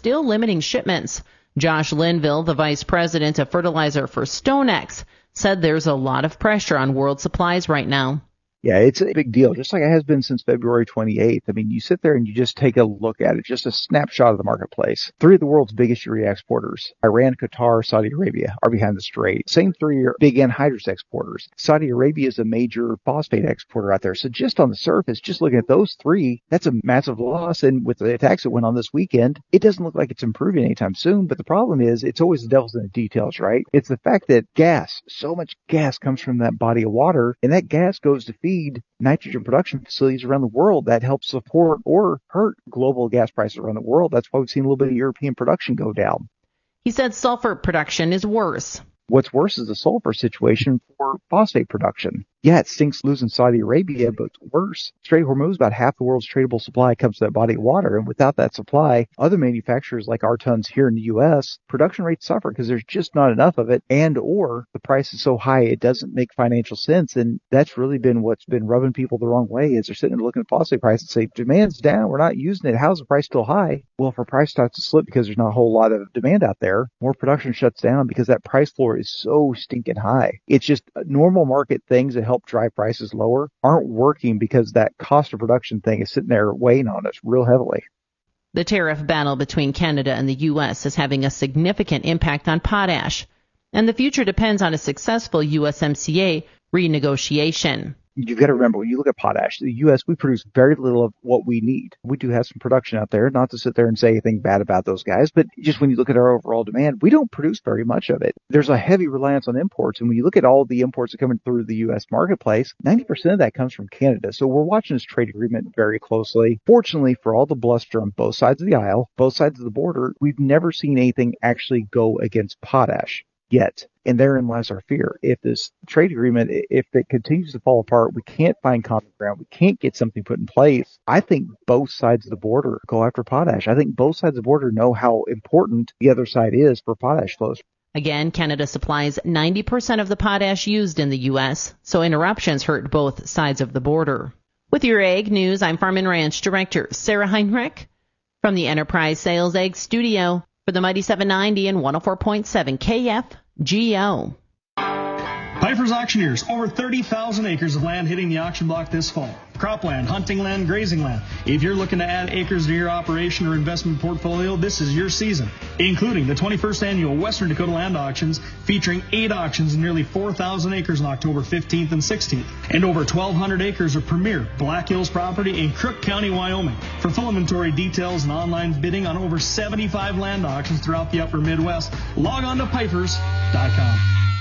still limiting shipments. Josh Linville, the vice president of fertilizer for StoneX, said there's a lot of pressure on world supplies right now. Yeah, it's a big deal, just like it has been since February 28th. I mean, you sit there and you just take a look at it, just a snapshot of the marketplace. 3 of the world's biggest urea exporters, Iran, Qatar, Saudi Arabia, are behind the strait. Same 3 are big anhydrous exporters. Saudi Arabia is a major phosphate exporter out there. So just on the surface, just looking at those 3, that's a massive loss. And with the attacks that went on this weekend, it doesn't look like it's improving anytime soon. But the problem is, it's always the devil's in the details, right? It's the fact that gas, so much gas comes from that body of water, and that gas goes to feed nitrogen production facilities around the world that help support or hurt global gas prices around the world. That's why we've seen a little bit of European production go down. He said sulfur production is worse. What's worse is the sulfur situation for phosphate production. Yeah, it stinks losing Saudi Arabia, but it's worse. Strait of Hormuz, about half the world's tradable supply comes to that body of water. And without that supply, other manufacturers like our tons here in the U.S., production rates suffer because there's just not enough of it, and or the price is so high it doesn't make financial sense. And that's really been what's been rubbing people the wrong way, is they're sitting there looking at phosphate price and say, demand's down, we're not using it. How's the price still high? Well, if our price starts to slip because there's not a whole lot of demand out there, more production shuts down because that price floor is so stinking high. It's just normal market things that help drive prices lower aren't working because that cost of production thing is sitting there weighing on us real heavily. The tariff battle between Canada and the U.S. is having a significant impact on potash, and the future depends on a successful USMCA renegotiation. You've got to remember, when you look at potash, the U.S., we produce very little of what we need. We do have some production out there, not to sit there and say anything bad about those guys, but just when you look at our overall demand, we don't produce very much of it. There's a heavy reliance on imports, and when you look at all the imports that come in through the U.S. marketplace, 90% of that comes from Canada. So we're watching this trade agreement very closely. Fortunately, for all the bluster on both sides of the aisle, both sides of the border, we've never seen anything actually go against potash yet. And therein lies our fear. If this trade agreement, if it continues to fall apart, we can't find common ground, we can't get something put in place, I think both sides of the border go after potash. I think both sides of the border know how important the other side is for potash flows. Again, Canada supplies 90% of the potash used in the U.S., so interruptions hurt both sides of the border. With your Ag News, I'm Farm and Ranch Director Sarah Heinrich from the Enterprise Sales Ag Studio for the Mighty 790 and 104.7 KFGO. Piper's Auctioneers, over 30,000 acres of land hitting the auction block this fall. Cropland, hunting land, grazing land. If you're looking to add acres to your operation or investment portfolio, this is your season, including the 21st Annual Western Dakota Land Auctions, featuring 8 auctions and nearly 4,000 acres on October 15th and 16th, and over 1,200 acres of premier Black Hills property in Crook County, Wyoming. For full inventory details and online bidding on over 75 land auctions throughout the upper Midwest, log on to pipers.com.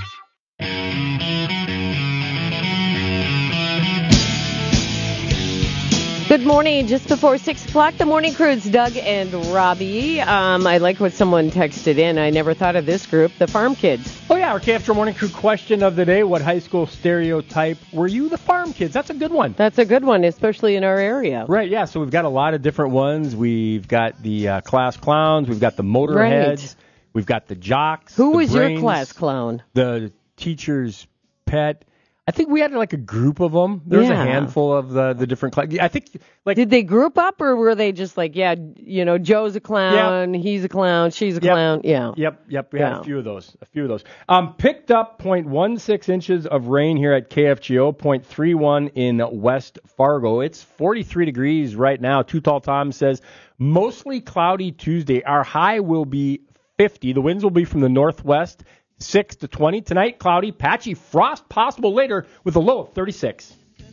Good morning. Just before 6 o'clock, the morning crew's Doug and Robbie. I like what someone texted in. I never thought of this group, the Farm Kids. Oh, yeah, our KFGO Morning Crew question of the day. What high school stereotype were you? The Farm Kids. That's a good one. That's a good one, especially in our area. Right, yeah. So we've got a lot of different ones. We've got the class clowns. We've got the motorheads. Right. We've got the jocks. Who was your class clown? The teacher's pet. I think we had like a group of them. There was a handful of the different I think like. Did they group up or were they just like, Joe's a clown, he's a clown, she's a clown? Yeah. Yep. We had a few of those. Picked up 0.16 inches of rain here at KFGO, 0.31 in West Fargo. It's 43 degrees right now. Too Tall Tom says mostly cloudy Tuesday. Our high will be 50. The winds will be from the northwest. 6 to 20. Tonight, cloudy, patchy frost possible later with a low of 36.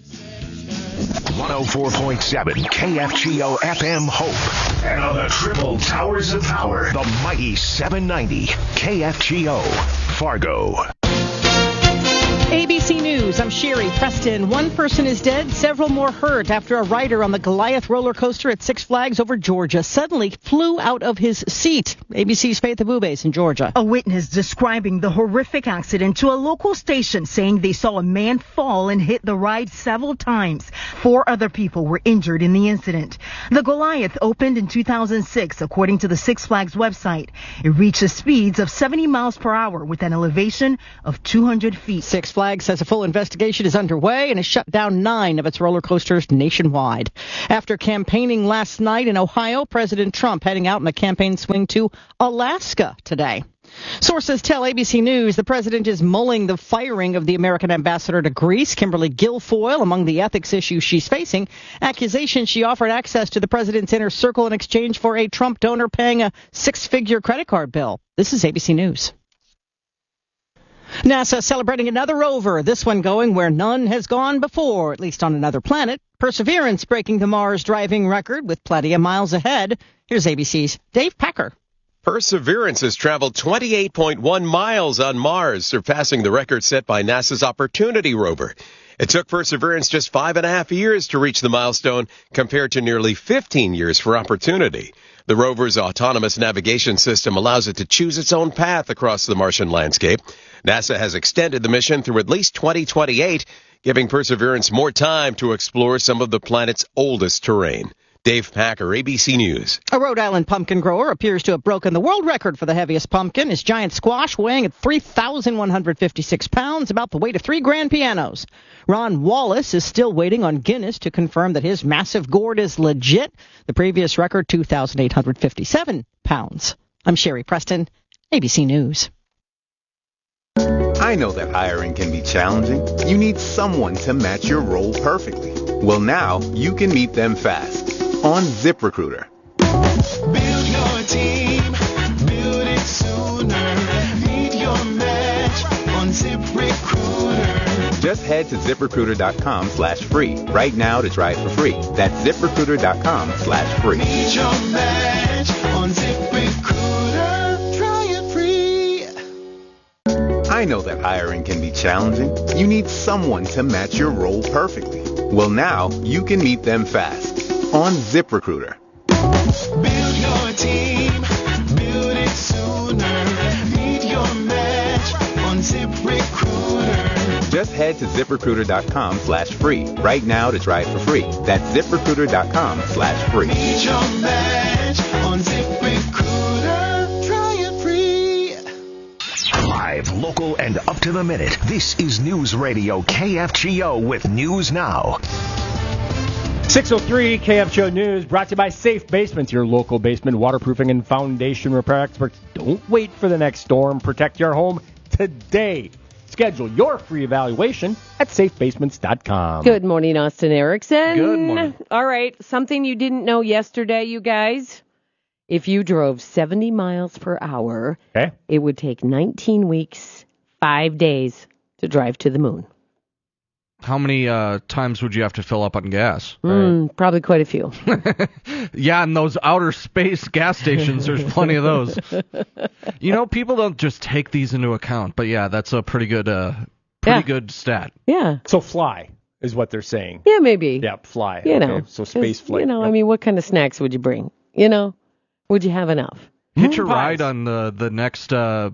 104.7 KFGO FM Hope. And on the triple towers of power, the mighty 790 KFGO Fargo. ABC News, I'm Sherry Preston. One person is dead, several more hurt after a rider on the Goliath roller coaster at Six Flags over Georgia suddenly flew out of his seat. ABC's Faith Abubes in Georgia. A witness describing the horrific accident to a local station, saying they saw a man fall and hit the ride several times. 4 other people were injured in the incident. The Goliath opened in 2006, according to the Six Flags website. It reaches speeds of 70 miles per hour with an elevation of 200 feet. Six Flags Flags says a full investigation is underway and has shut down 9 of its roller coasters nationwide. After campaigning last night in Ohio, President Trump heading out in a campaign swing to Alaska today. Sources tell ABC News the president is mulling the firing of the American ambassador to Greece, Kimberly Guilfoyle, among the ethics issues she's facing. Accusations she offered access to the president's inner circle in exchange for a Trump donor paying a 6-figure credit card bill. This is ABC News. NASA celebrating another rover, this one going where none has gone before, at least on another planet. Perseverance breaking the Mars driving record with plenty of miles ahead. Here's ABC's Dave Packer. Perseverance has traveled 28.1 miles on Mars, surpassing the record set by NASA's Opportunity rover. It took Perseverance just 5.5 years to reach the milestone, compared to nearly 15 years for Opportunity. The rover's autonomous navigation system allows it to choose its own path across the Martian landscape. NASA has extended the mission through at least 2028, giving Perseverance more time to explore some of the planet's oldest terrain. Dave Packer, ABC News. A Rhode Island pumpkin grower appears to have broken the world record for the heaviest pumpkin. His giant squash weighing at 3,156 pounds, about the weight of 3 grand pianos. Ron Wallace is still waiting on Guinness to confirm that his massive gourd is legit. The previous record, 2,857 pounds. I'm Sherry Preston, ABC News. I know that hiring can be challenging. You need someone to match your role perfectly. Well, now you can meet them fast on ZipRecruiter. Build your team, build it sooner. Meet your match on ZipRecruiter. Just head to ZipRecruiter.com/free right now to try it for free. That's ZipRecruiter.com/free. Meet your match on ZipRecruiter. Try it free. I know that hiring can be challenging. You need someone to match your role perfectly. Well, now you can meet them fast on ZipRecruiter. Build your team, build it sooner. Meet your match on ZipRecruiter. Just head to ZipRecruiter.com/free right now to try it for free. That's ZipRecruiter.com/free. Meet your match on ZipRecruiter. Try it free. Live, local, and up to the minute. This is News Radio KFGO with News Now. 6:03 KFGO News, brought to you by Safe Basements, your local basement waterproofing and foundation repair experts. Don't wait for the next storm. Protect your home today. Schedule your free evaluation at safebasements.com. Good morning, Austin Erickson. Good morning. All right, something you didn't know yesterday, you guys. If you drove 70 miles per hour, it would take 19 weeks, 5 days to drive to the moon. How many times would you have to fill up on gas? Probably quite a few. Yeah, and those outer space gas stations, there's plenty of those. You know, people don't just take these into account, but yeah, that's a pretty good good stat. Yeah. So fly is what they're saying. Yeah, maybe. Yeah, fly. You know. So space flight. You know, I mean, what kind of snacks would you bring? You know, would you have enough? Hitch a ride on the next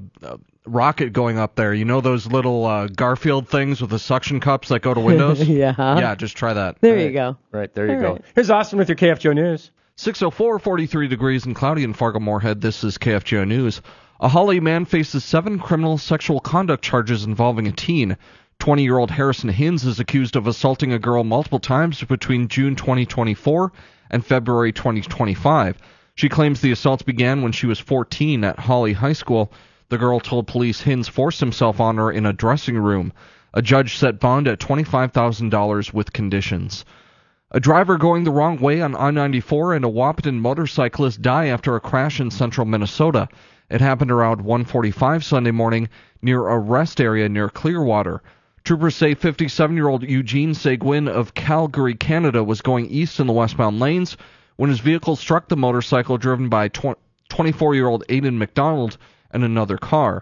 rocket going up there. You know those little Garfield things with the suction cups that go to windows? Yeah, just try that. There you go. Right, there you go. Here's Austin with your KFGO News. 6:04, 43 degrees and cloudy in Fargo-Moorhead. This is KFGO News. A Holly man faces 7 criminal sexual conduct charges involving a teen. 20-year-old Harrison Hins is accused of assaulting a girl multiple times between June 2024 and February 2025. She claims the assaults began when she was 14 at Holly High School. The girl told police Hins forced himself on her in a dressing room. A judge set bond at $25,000 with conditions. A driver going the wrong way on I-94 and a Wahpeton motorcyclist die after a crash in central Minnesota. It happened around 1:45 Sunday morning near a rest area near Clearwater. Troopers say 57-year-old Eugene Seguin of Calgary, Canada, was going east in the westbound lanes when his vehicle struck the motorcycle driven by 24-year-old Aidan McDonald and another car.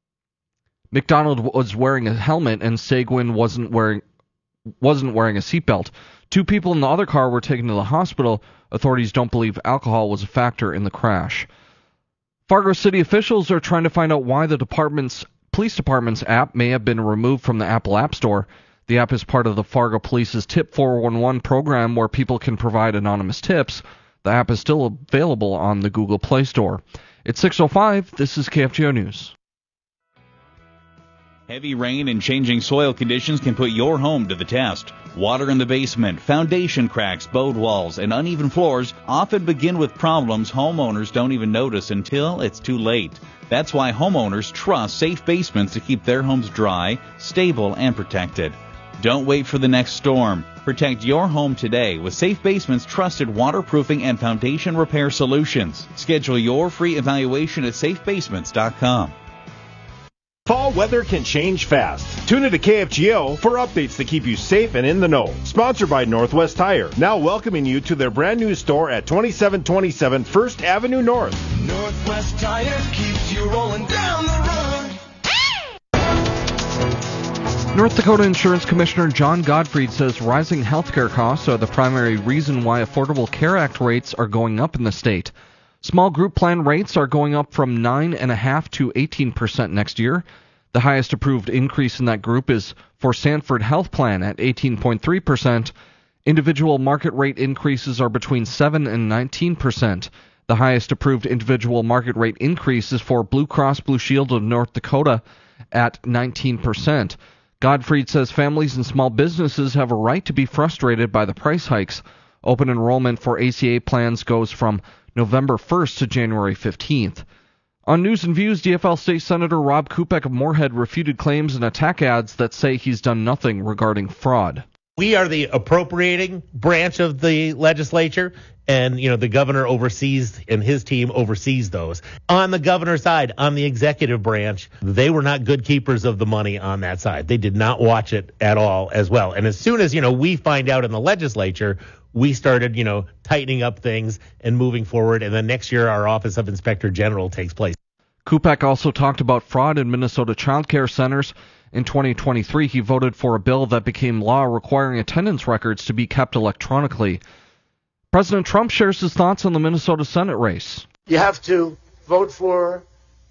McDonald was wearing a helmet and Seguin wasn't wearing a seatbelt. 2 people in the other car were taken to the hospital. Authorities don't believe alcohol was a factor in the crash. Fargo City officials are trying to find out why the police department's app may have been removed from the Apple App Store. The app is part of the Fargo Police's Tip 411 program where people can provide anonymous tips. The app is still available on the Google Play Store. It's 6:05. This is KFGO News. Heavy rain and changing soil conditions can put your home to the test. Water in the basement, foundation cracks, bowed walls, and uneven floors often begin with problems homeowners don't even notice until it's too late. That's why homeowners trust Safe Basements to keep their homes dry, stable, and protected. Don't wait for the next storm. Protect your home today with Safe Basements' trusted waterproofing and foundation repair solutions. Schedule your free evaluation at safebasements.com. Fall weather can change fast. Tune into KFGO for updates to keep you safe and in the know. Sponsored by Northwest Tire, now welcoming you to their brand new store at 2727 First Avenue North. Northwest Tire keeps you rolling down the road. North Dakota Insurance Commissioner John Gottfried says rising healthcare costs are the primary reason why Affordable Care Act rates are going up in the state. Small group plan rates are going up from 9.5% to 18% next year. The highest approved increase in that group is for Sanford Health Plan at 18.3%. Individual market rate increases are between 7 and 19%. The highest approved individual market rate increase is for Blue Cross Blue Shield of North Dakota at 19%. Gottfried says families and small businesses have a right to be frustrated by the price hikes. Open enrollment for ACA plans goes from November 1st to January 15th. On News and Views, DFL State Senator Rob Kupek of Moorhead refuted claims and attack ads that say he's done nothing regarding fraud. We are the appropriating branch of the legislature, and the governor oversees and his team oversees those. On the governor's side, on the executive branch, they were not good keepers of the money on that side. They did not watch it at all as well. And as soon as we find out in the legislature, we started tightening up things and moving forward. And then next year, our Office of Inspector General takes place. Kupek also talked about fraud in Minnesota child care centers. In 2023, he voted for a bill that became law requiring attendance records to be kept electronically. President Trump shares his thoughts on the Minnesota Senate race. You have to vote for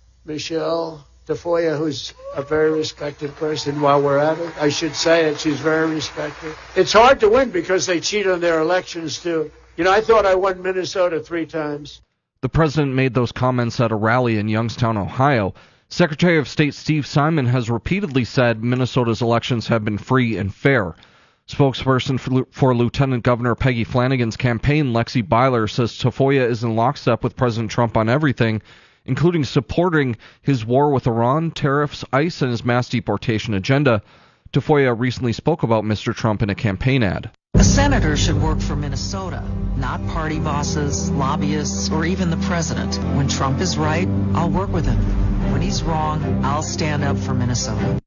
Michelle Tafoya, who's a very respected person. While we're at it, I should say it. She's very respected. It's hard to win because they cheat on their elections, too. I thought I won Minnesota 3 times. The president made those comments at a rally in Youngstown, Ohio. Secretary of State Steve Simon has repeatedly said Minnesota's elections have been free and fair. Spokesperson for Lieutenant Governor Peggy Flanagan's campaign, Lexi Byler, says Tafoya is in lockstep with President Trump on everything, including supporting his war with Iran, tariffs, ICE, and his mass deportation agenda. Tafoya recently spoke about Mr. Trump in a campaign ad. A senator should work for Minnesota, not party bosses, lobbyists, or even the president. When Trump is right, I'll work with him. When he's wrong, I'll stand up for Minnesota.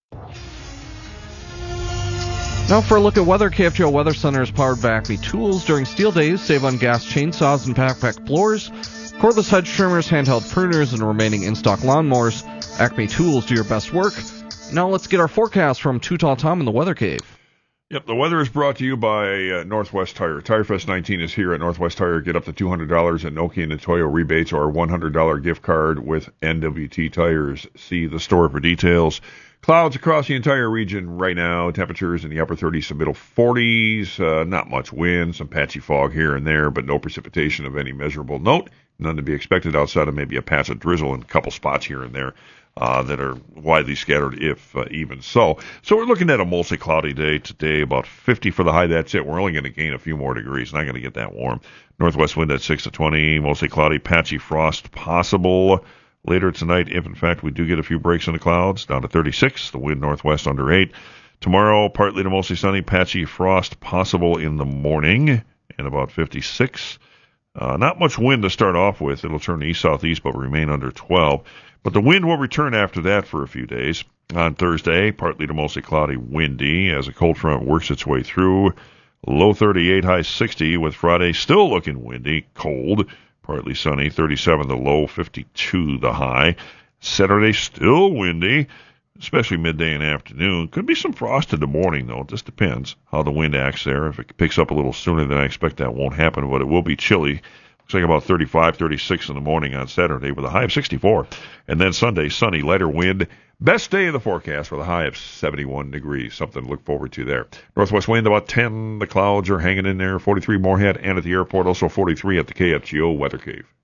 Now for a look at weather. KFGO Weather Center is powered by Acme Tools. During steel days, save on gas chainsaws and backpack blowers, cordless hedge trimmers, handheld pruners, and remaining in-stock lawnmowers. Acme Tools, do your best work. Now let's get our forecast from Too Tall Tom in the Weather Cave. Yep, the weather is brought to you by Northwest Tire. TireFest 19 is here at Northwest Tire. Get up to $200 in Nokia and Toyo rebates or a $100 gift card with NWT Tires. See the store for details. Clouds across the entire region right now. Temperatures in the upper 30s to middle 40s. Not much wind, some patchy fog here and there, but no precipitation of any measurable note. None to be expected outside of maybe a patch of drizzle in a couple spots here and there. That are widely scattered, if even so. So we're looking at a mostly cloudy day today, about 50 for the high. That's it. We're only going to gain a few more degrees. Not going to get that warm. Northwest wind at 6 to 20, mostly cloudy, patchy frost possible later tonight. If, in fact, we do get a few breaks in the clouds, down to 36. The wind northwest under 8. Tomorrow, partly to mostly sunny, patchy frost possible in the morning, and about 56. Not much wind to start off with. It'll turn east-southeast, but remain under 12. But the wind will return after that for a few days. On Thursday, partly to mostly cloudy, windy as a cold front works its way through. Low 38, high 60, with Friday still looking windy, cold, partly sunny, 37 the low, 52 the high. Saturday still windy, especially midday and afternoon. Could be some frost in the morning, though. It just depends how the wind acts there. If it picks up a little sooner than I expect, that won't happen, but it will be chilly. Looks like about 35, 36 in the morning on Saturday with a high of 64. And then Sunday, sunny, lighter wind. Best day of the forecast with a high of 71 degrees. Something to look forward to there. Northwest wind about 10. The clouds are hanging in there. 43 Moorhead and at the airport. Also 43 at the KFGO Weather Cave.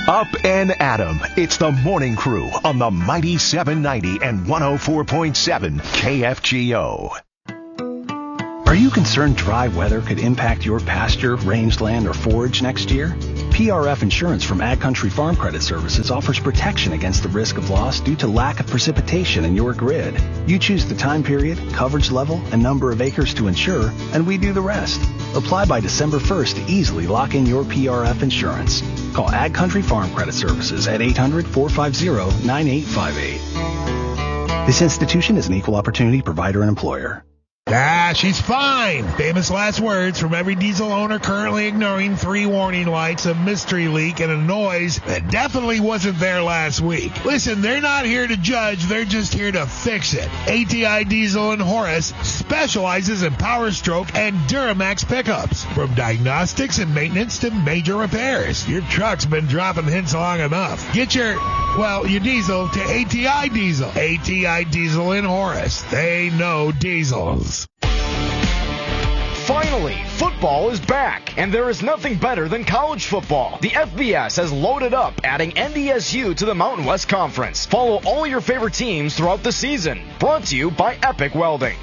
Up and Adam. It's the Morning Crew on the Mighty 790 and 104.7 KFGO. Are you concerned dry weather could impact your pasture, rangeland, or forage next year? PRF Insurance from Ag Country Farm Credit Services offers protection against the risk of loss due to lack of precipitation in your grid. You choose the time period, coverage level, and number of acres to insure, and we do the rest. Apply by December 1st to easily lock in your PRF insurance. Call Ag Country Farm Credit Services at 800-450-9858. This institution is an equal opportunity provider and employer. She's fine. Famous last words from every diesel owner currently ignoring 3 warning lights, a mystery leak, and a noise that definitely wasn't there last week. Listen, they're not here to judge. They're just here to fix it. ATI Diesel in Horace specializes in Power Stroke and Duramax pickups. From diagnostics and maintenance to major repairs. Your truck's been dropping hints long enough. Get your diesel to ATI Diesel. ATI Diesel in Horace. They know diesels. Finally, football is back, and there is nothing better than college football. The FBS has loaded up, adding NDSU to the Mountain West Conference. Follow all your favorite teams throughout the season. Brought to you by Epic Welding.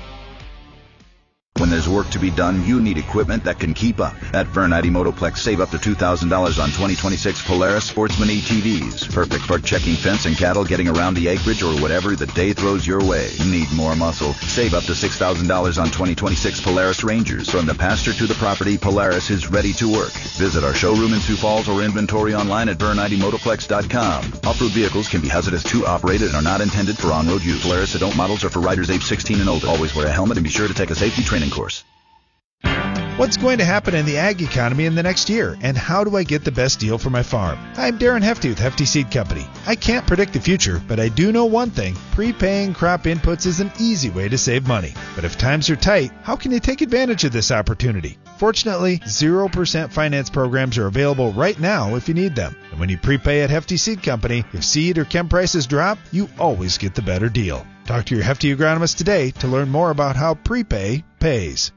When there's work to be done, you need equipment that can keep up. At Vernite Motoplex, save up to $2,000 on 2026 Polaris Sportsman ATVs. Perfect for checking fence and cattle, getting around the acreage, or whatever the day throws your way. Need more muscle? Save up to $6,000 on 2026 Polaris Rangers. From the pasture to the property, Polaris is ready to work. Visit our showroom in Sioux Falls or inventory online at VerniteMotoplex.com. Off-road vehicles can be hazardous to operate and are not intended for on-road use. Polaris adult models are for riders age 16 and older. Always wear a helmet and be sure to take a safety training course. What's going to happen in the ag economy in the next year, and how do I get the best deal for my farm? I'm Darren Hefty with Hefty Seed Company. I can't predict the future, but I do know one thing. Prepaying crop inputs is an easy way to save money. But if times are tight, how can you take advantage of this opportunity? Fortunately, 0% finance programs are available right now if you need them. And when you prepay at Hefty Seed Company, if seed or chem prices drop, you always get the better deal. Talk to your Hefty agronomist today to learn more about how prepay pays.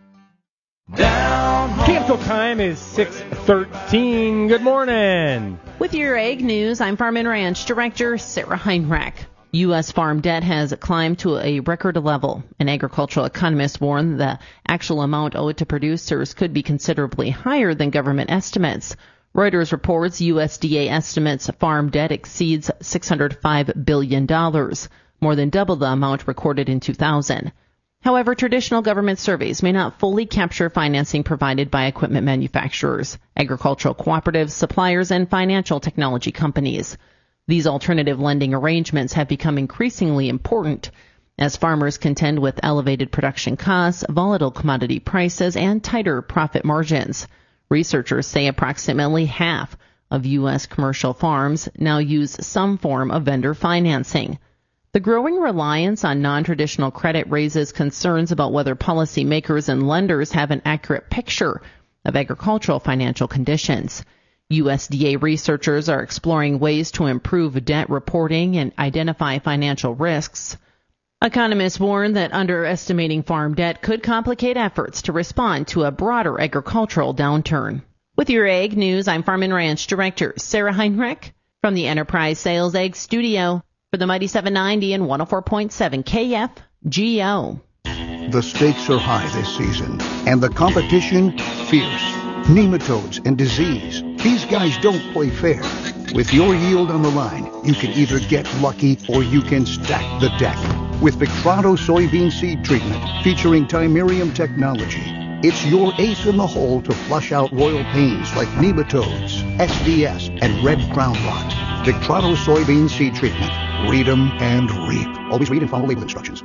Cancel time is 6:13. Good morning. With your ag news, I'm Farm and Ranch Director Sarah Heinrich. U.S. farm debt has climbed to a record level. An agricultural economist warned the actual amount owed to producers could be considerably higher than government estimates. Reuters reports USDA estimates farm debt exceeds $605 billion, more than double the amount recorded in 2000. However, traditional government surveys may not fully capture financing provided by equipment manufacturers, agricultural cooperatives, suppliers, and financial technology companies. These alternative lending arrangements have become increasingly important as farmers contend with elevated production costs, volatile commodity prices, and tighter profit margins. Researchers say approximately half of U.S. commercial farms now use some form of vendor financing. The growing reliance on non-traditional credit raises concerns about whether policymakers and lenders have an accurate picture of agricultural financial conditions. USDA researchers are exploring ways to improve debt reporting and identify financial risks. Economists warn that underestimating farm debt could complicate efforts to respond to a broader agricultural downturn. With your ag news, I'm Farm and Ranch Director Sarah Heinrich from the Enterprise Sales Ag Studio. For the Mighty 790 and 104.7 KFGO. The stakes are high this season, and the competition fierce. Nematodes and disease. These guys don't play fair. With your yield on the line, you can either get lucky or you can stack the deck. With Victrano soybean seed treatment featuring Timerium technology, it's your ace in the hole to flush out royal pains like nematodes, SDS, and red crown rot. Victrano soybean seed treatment. Read them and reap. Always read and follow label instructions.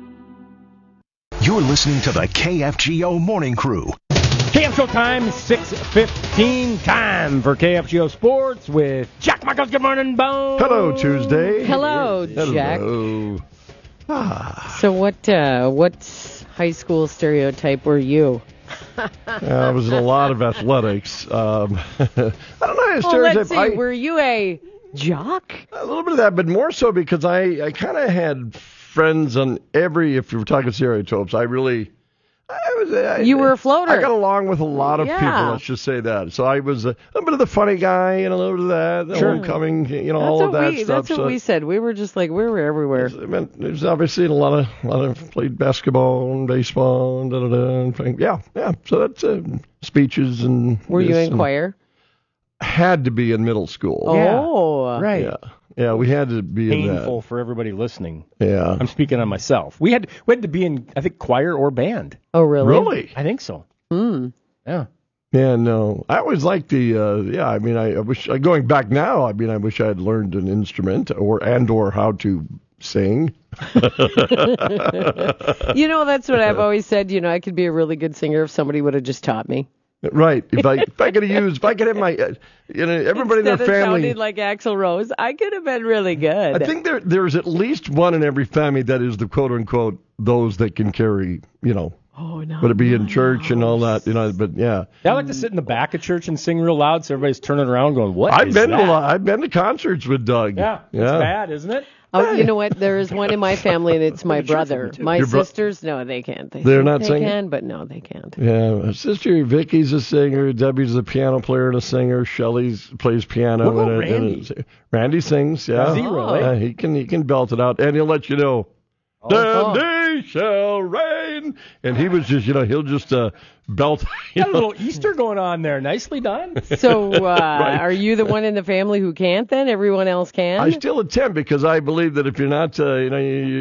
You're listening to the KFGO Morning Crew. Cancel time, 6:15. Time for KFGO Sports with Jack Michaels. Good morning, Bone. Hello, Tuesday. Hello, Jack. Hello. So what high school stereotype were you? I was in a lot of athletics. I don't know. Well, let's see. Were you a jock? A little bit of that, but more so because I kind of had friends on every, if you were talking stereotypes, I You were a floater. I got along with a lot of Yeah. people, let's just say that. So I was a bit of the funny guy, and a little bit of that, the homecoming, all of that stuff. That's what we said. We were just like, we were everywhere. There's obviously a lot of played basketball and baseball and and things. Yeah. So that's speeches and. Were you in choir? Had to be in middle school. Oh, right. Yeah, we had to be in that. Painful for everybody listening. Yeah. I'm speaking on myself. We had to be in, I think, choir or band. Oh, really? Really? I think so. Yeah. Yeah, no. I always liked the, I wish, going back now, I wish I had learned an instrument or how to sing. That's what I've always said. I could be a really good singer if somebody would have just taught me. Right. If I could have my, everybody in their Instead of family. sounding like Axl Rose, I could have been really good. I think there's at least one in every family that is the quote unquote those that can carry, Oh, no. would it be in church and all that, but yeah. I like to sit in the back of church and sing real loud so everybody's turning around going, what I've is been that? I've been to concerts with Doug. Yeah, it's bad, isn't it? Oh, you know what? There is one in my family, and it's my brother. My Your sisters, no, they can't. They're not they singing? They can, but no, they can't. Yeah, my sister Vicky's a singer. Debbie's a piano player and a singer. Shelley plays piano. What about and Randy? Randy sings. Yeah, Does he really? Yeah, he can belt it out, and he'll let you know. Oh. Day shall reign, and he was just, he'll just belt. Got a little Easter going on there. Nicely done. So, are you the one in the family who can't? Then everyone else can. I still attempt because I believe that if you're not, because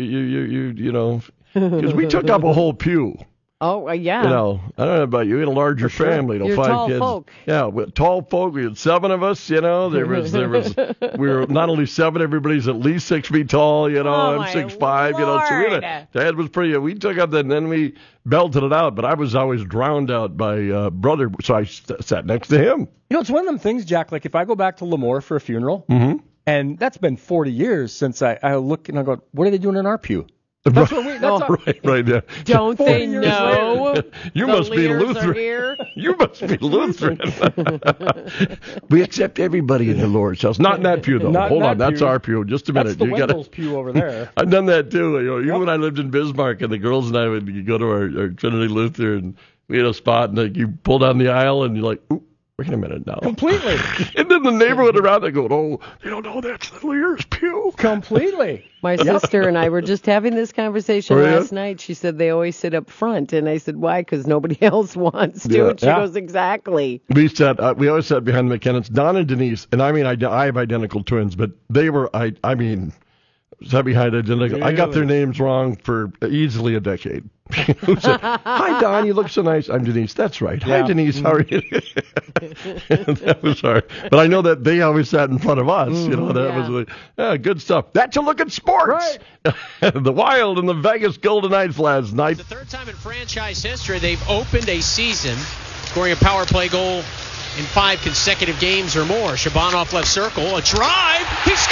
we took up a whole pew. Oh, yeah. I don't know about you. We had a larger family, You're 5 tall kids. folk. Yeah, we had tall folk. We had 7 of us. There was. We were not only 7. Everybody's at least 6 feet tall. I'm 6'5". So Dad was pretty. We took up that, and then we belted it out. But I was always drowned out by brother, so I sat next to him. It's one of them things, Jack. Like if I go back to Lemoore for a funeral, and that's been 40 years since I look and I go, what are they doing in our pew? That's what Right, yeah. Don't they know? You must be Lutheran. You must be Lutheran. We accept everybody in the Lord's house. Not in that pew, though. Hold on, that's our pew. Just a minute. That's the Wendell's pew over there. I've done that, too. Even when I lived in Bismarck, and the girls and I would go to our Trinity Luther, and we had a spot, and you pull down the aisle, and you're like, ooh. Wait a minute now. Completely. And then the neighborhood around, they go, oh, they don't know that's the Lear's pew. Completely. My sister and I were just having this conversation last night. She said they always sit up front. And I said, why? Because nobody else wants to. Yeah. And she goes, exactly. We always sat behind the McKinnons. Don and Denise, and I have identical twins, but they were, sat behind identical. Really? I got their names wrong for easily a decade. Hi, Don, you look so nice. I'm Denise. That's right. Yeah. Hi, Denise. How are you? That was hard. But I know that they always sat in front of us. That was good stuff. That's a look at sports. Right. The Wild and the Vegas Golden Knights last night. The third time in franchise history they've opened a season scoring a power play goal in 5 consecutive games or more. Shabanov left circle. A drive. He scores!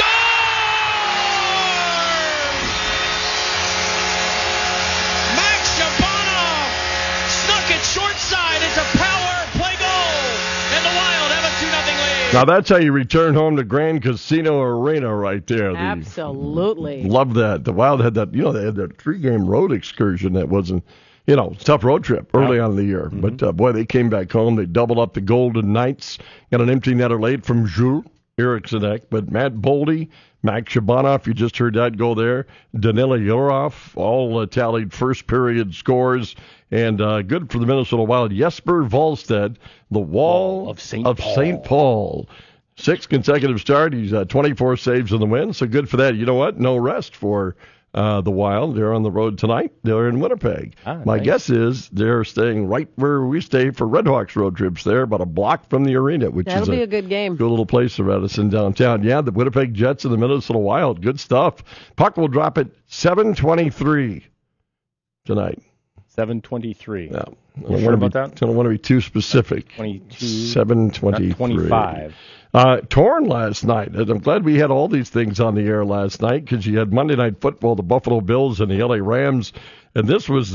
Short side, it's a power play goal, and the Wild have a 2-0 lead. Now that's how you return home to Grand Casino Arena right there. Absolutely. Love that. The Wild had that, they had that 3-game road excursion that wasn't, tough road trip early on in the year. But, boy, they came back home. They doubled up the Golden Knights. Got an empty netter late from Jules Eriksson, but Matt Boldy, Max Shabanov, you just heard that go there. Danila Yurov, all tallied first period scores. And good for the Minnesota Wild. Jesper Wallstedt, the Wall of St. Paul. 6 consecutive start. He's 24 saves in the win, so good for that. You know what? No rest for the Wild. They're on the road tonight. They're in Winnipeg. My guess is they're staying right where we stay for Redhawks road trips there, about a block from the arena, which That'll is be a good game. Good little place around us in downtown. Yeah, the Winnipeg Jets and the Minnesota Wild. Good stuff. Puck will drop at 7:23 tonight. 7:23. Yeah. You sure about that? I don't want to be too specific. 7:23. 25. Torn last night. And I'm glad we had all these things on the air last night because you had Monday Night Football, the Buffalo Bills and the LA Rams, and this was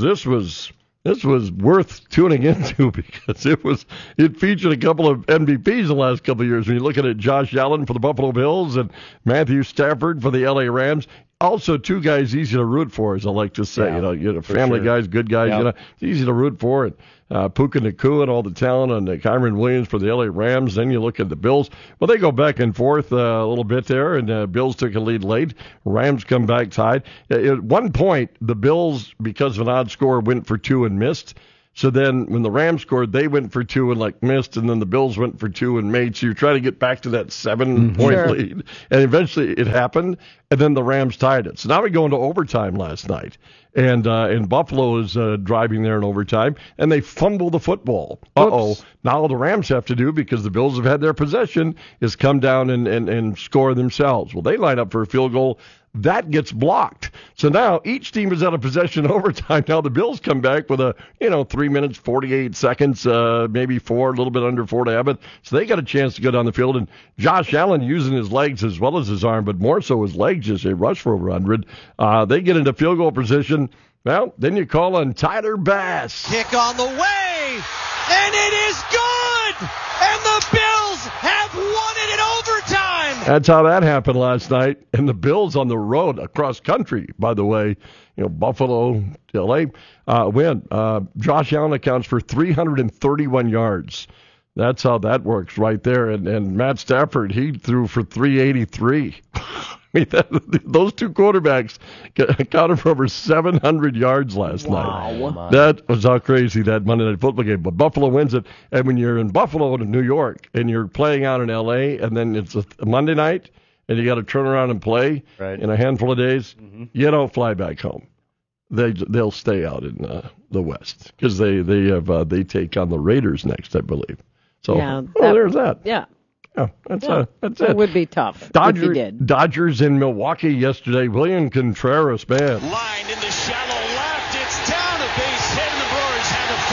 worth tuning into because it featured a couple of MVPs the last couple of years. When you're looking at Josh Allen for the Buffalo Bills and Matthew Stafford for the LA Rams. also two guys easy to root for, as I like to say. Yeah, you know, family guys, good guys. Yep. You know, it's easy to root for. And Puka Nacua and all the talent, and Kyron Williams for the LA Rams. Then you look at the Bills. Well, they go back and forth a little bit there, and Bills took a lead late. Rams come back tied. At one point, the Bills, because of an odd score, went for 2 and missed. So then when the Rams scored, they went for 2 and missed, and then the Bills went for 2 and made. So you're trying to get back to that 7-point lead. And eventually it happened, and then the Rams tied it. So now we go into overtime last night. And Buffalo is driving there in overtime, and they fumble the football. Now all the Rams have to do, because the Bills have had their possession, is come down and score themselves. Well, they line up for a field goal. That gets blocked. So now each team is out of possession in overtime. Now the Bills come back with 3 minutes, 48 seconds, maybe 4, a little bit under 4 to have it. So they got a chance to go down the field. And Josh Allen using his legs as well as his arm, but more so his legs, as they rush for over 100. They get into field goal position. Well, then you call on Tyler Bass. Kick on the way, and it is good! And the Bills have won it in overtime! That's how that happened last night. And the Bills on the road, across country, by the way, Buffalo, LA, win. Josh Allen accounts for 331 yards. That's how that works right there. And Matt Stafford, he threw for 383. I mean, those two quarterbacks accounted for over 700 yards last night. That was how crazy that Monday Night Football game. But Buffalo wins it. And when you're in Buffalo to New York and you're playing out in L.A. and then it's a Monday night and you got to turn around and play in a handful of days, you don't fly back home. They'll stay out in the West because they take on the Raiders next, I believe. So there's that. Yeah. Yeah, that's it. It would be tough if you did. Dodgers in Milwaukee yesterday. William Contreras, man. Lined into shallow left. It's down a base hit, and the Brewers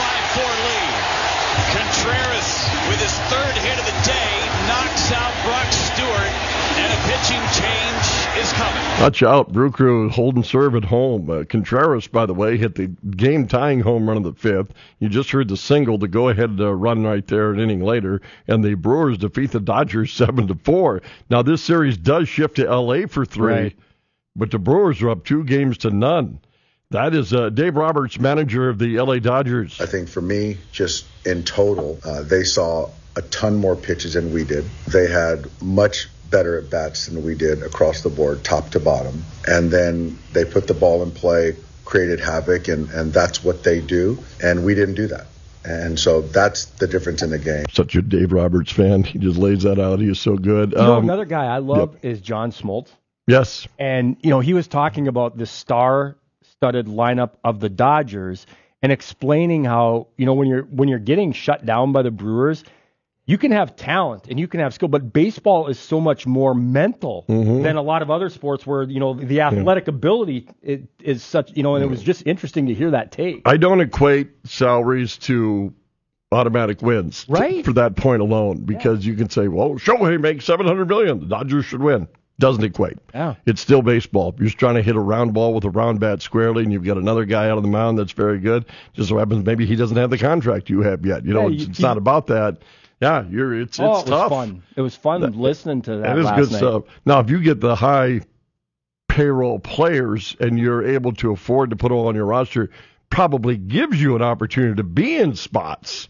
have a 5-4 lead. Contreras, with his 3rd hit of the day, knocks out Brock Stewart, and a pitching change is coming. Watch out. Brew Crew holding serve at home. Contreras, by the way, hit the game-tying home run of the 5th. You just heard the single, the go-ahead run right there an inning later, and the Brewers defeat the Dodgers 7-4. Now, this series does shift to L.A. for 3, but the Brewers are up 2-0. That is Dave Roberts, manager of the L.A. Dodgers. I think for me, just in total, they saw a ton more pitches than we did. They had much better at bats than we did across the board, top to bottom. And then they put the ball in play, created havoc, and that's what they do. And we didn't do that. And so that's the difference in the game. Such a Dave Roberts fan. He just lays that out. He is so good. Another guy I love is John Smoltz. Yes. And, he was talking about the star-studded lineup of the Dodgers and explaining how, when you're getting shut down by the Brewers, you can have talent and you can have skill, but baseball is so much more mental than a lot of other sports where, the athletic ability is such, and it was just interesting to hear that take. I don't equate salaries to automatic wins for that point alone, because you can say, well, Shohei makes $700 million. The Dodgers should win. Doesn't equate. Yeah. It's still baseball. You're just trying to hit a round ball with a round bat squarely, and you've got another guy out of the mound that's very good. Just so happens maybe he doesn't have the contract you have yet. It's not about that. Yeah, it's tough. Was fun. It was fun listening to that. That is last good night. stuff. Now, if you get the high payroll players and you're able to afford to put them on your roster, probably gives you an opportunity to be in spots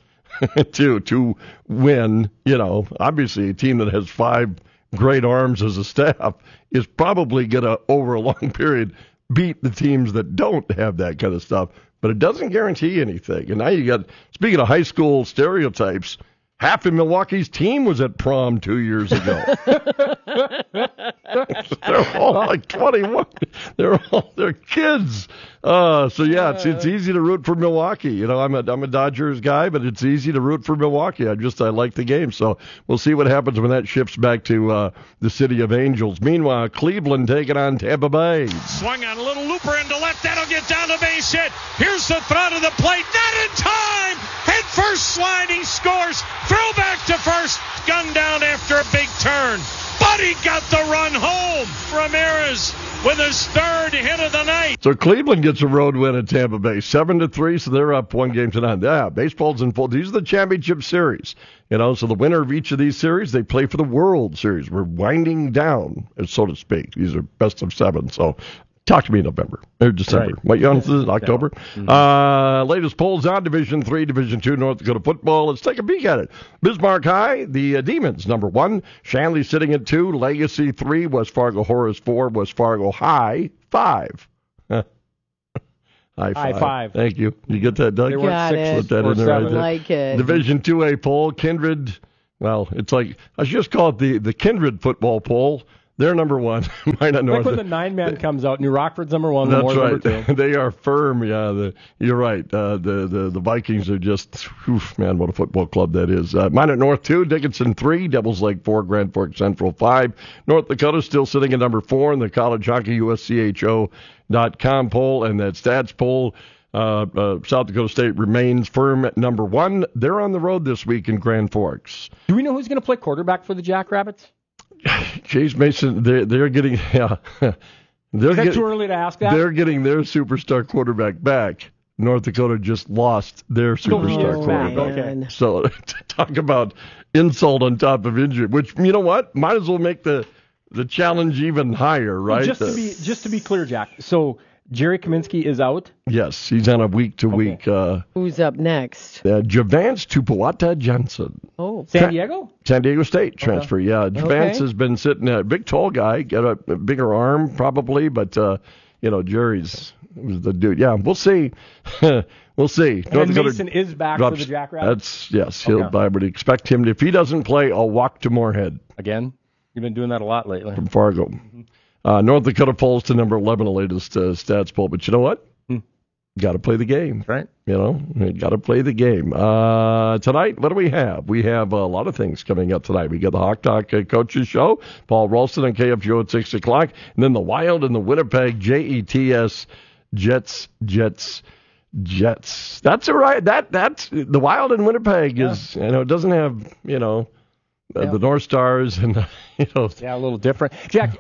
to win. Obviously a team that has 5 great arms as a staff is probably going to, over a long period, beat the teams that don't have that kind of stuff. But it doesn't guarantee anything. And now you got, speaking of high school stereotypes, half of Milwaukee's team was at prom 2 years ago. They're all like 21. They're kids. It's easy to root for Milwaukee. I'm a Dodgers guy, but it's easy to root for Milwaukee. I like the game. So we'll see what happens when that shifts back to the City of Angels. Meanwhile, Cleveland taking on Tampa Bay. Swung on a little looper into left. That'll get down the base hit. Here's the throw to the plate. Not in time. Head first slide. He scores. Throw back to first. Gunned down after a big turn. But he got the run home. Joseph Ramirez with his third hit of the night. So Cleveland gets a road win at Tampa Bay, 7-3. So they're up 1-0. Yeah, baseball's in full. These are the championship series. So the winner of each of these series, they play for the World Series. We're winding down, so to speak. These are best of 7. So talk to me in November or December. Right. What this is October. Latest polls on Division 3, Division 2 North Dakota football. Let's take a peek at it. Bismarck High, the Demons, number 1. Shanley sitting at 2. Legacy 3. West Fargo Horace 4. West Fargo High 5. High five. Thank you. You get that, Doug? Got it. Put that in there right there. Like it. Division 2A poll. Kindred. Well, it's like I should just call it the Kindred football poll. They're number 1. Minot North. Like when the 9-man comes out, New Rockford's number 1. That's Memorial right. Number 2. They are firm. Yeah, you're right. The Vikings are just, man, what a football club that is. Minot North 2, Dickinson 3, Devils Lake 4, Grand Forks Central 5. North Dakota still sitting at number 4 in the College Hockey USCHO.com poll, and that stats poll. South Dakota State remains firm at number 1. They're on the road this week in Grand Forks. Do we know who's going to play quarterback for the Jackrabbits? Chase Mason, they're getting, yeah. Is that too early to ask that? They're getting their superstar quarterback back. North Dakota just lost their superstar quarterback. Okay. So talk about insult on top of injury, which, you know what? Might as well make the challenge even higher, right? Just to be clear, Jack. So Jerry Kaminsky is out? Yes, he's on a week-to-week. Who's up next? Javance Tupuata Johnson. Oh, San Diego? San Diego State transfer, yeah. Javance Okay. has been sitting there. Big, tall guy, got a bigger arm probably, but, Jerry's the dude. Yeah, we'll see. We'll see. And Mason is back for the Jackrabbits? I would expect him to. If he doesn't play, I'll walk to Moorhead. Again? You've been doing that a lot lately. From Fargo. North Dakota falls to number 11, the latest stats poll. But you know what? Got to play the game. Right. Got to play the game. Tonight, what do we have? We have a lot of things coming up tonight. We got the Hawk Talk Coaches Show, Paul Ralston on KFGO at 6 o'clock. And then the Wild and the Winnipeg JETS Jets. That's all right. That's the Wild in Winnipeg is, it doesn't have, the North Stars and, Yeah, a little different. Jack,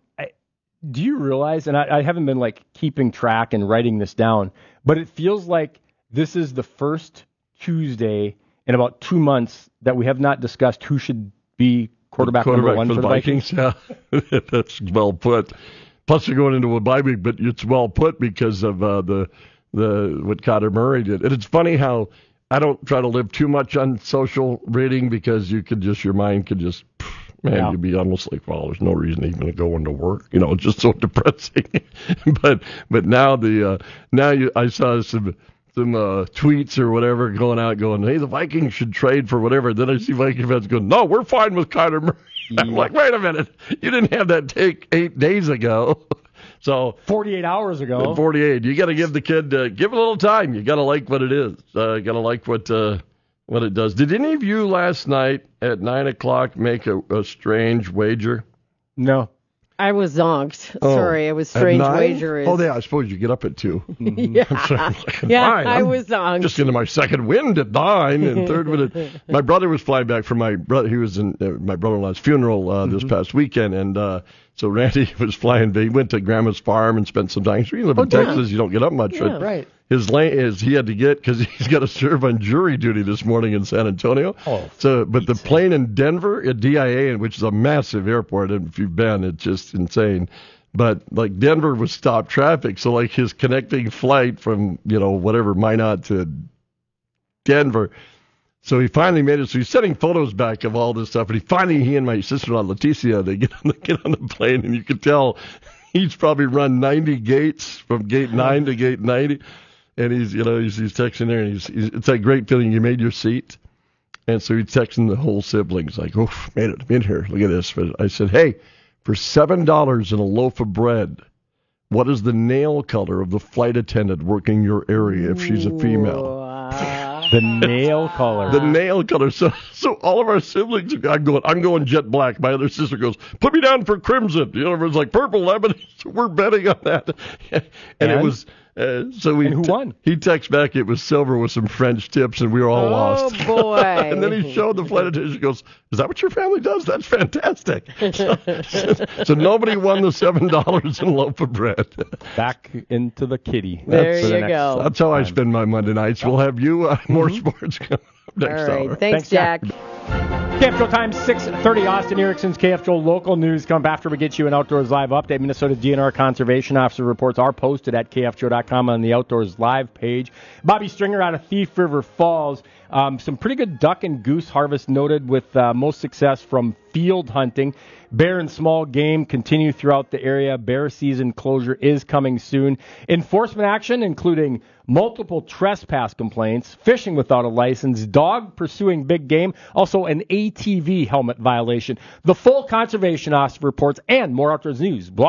do you realize, and I haven't been keeping track and writing this down, but it feels like this is the first Tuesday in about 2 months that we have not discussed who should be quarterback number 1 for the Vikings. Yeah, that's well put. Plus, you're going into a bye week, but it's well put because of the what Kyler Murray did. And it's funny how I don't try to live too much on social reading because your mind could just. Man, you'd be almost like, well, there's no reason even to go into work. It's just so depressing. but now I saw some tweets or whatever going out going, hey, the Vikings should trade for whatever. Then I see Viking fans going, no, we're fine with Kyler Murray. I'm like, wait a minute, you didn't have that take 8 days ago. So 48 hours ago. 48. You got to give the kid give it a little time. You got to like what it is. Got to like what it does. Did any of you last night at 9 o'clock make a strange wager? No. I was zonked. Sorry, it was strange wager. Oh, yeah, I suppose you get up at 2. Yeah, I was zonked. Just into my second wind at 9 and third wind. My brother was flying back from my brother. He was in my brother-in-law's funeral this past weekend, and so Randy was flying. He went to Grandma's farm and spent some time. So you live in Texas, you don't get up much. Yeah, right. His lane is he had to get because he's got to serve on jury duty this morning in San Antonio. But the plane in Denver at DIA, which is a massive airport, and if you've been, it's just insane. But Denver was stopped traffic, so his connecting flight from whatever Minot to Denver. So he finally made it. So he's sending photos back of all this stuff, and he and my sister-in-law Leticia, they get on the plane, and you can tell he's probably run 90 gates from gate 9 to gate 90. And he's texting there, and it's that great feeling you made your seat. And so he's texting the whole siblings like, oh, made it, I'm in here. Look at this. But I said, hey, for $7 and a loaf of bread, what is the nail color of the flight attendant working your area if she's a female? The nail color. The nail color. So all of our siblings, I'm going jet black. My other sister goes, put me down for crimson. Everyone's like purple lemon. So we're betting on that. And it was So and who won? He texted back it was silver with some French tips, and we were all lost. Oh, boy. And then he showed the flight attendant. He goes, "Is that what your family does? That's fantastic." So nobody won the $7 in a loaf of bread. Back into the kitty. There you go. That's how I spend my Monday nights. We'll have you more sports coming up next hour. Thanks, Jack. KFGO time 6:30. Austin Erickson's KFGO local news come up after we get you an Outdoors Live update. Minnesota DNR Conservation Officer reports are posted at KFGO.com on the Outdoors Live page. Bobby Stringer out of Thief River Falls. Some pretty good duck and goose harvest noted with most success from field hunting. Bear and small game continue throughout the area. Bear season closure is coming soon. Enforcement action including multiple trespass complaints, fishing without a license, dog pursuing big game, also an ATV helmet violation. The full Conservation Officer reports and more outdoors news.